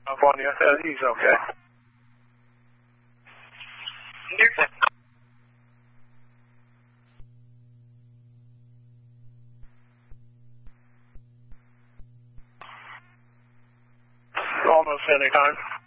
Up on you. He's okay. Almost any time.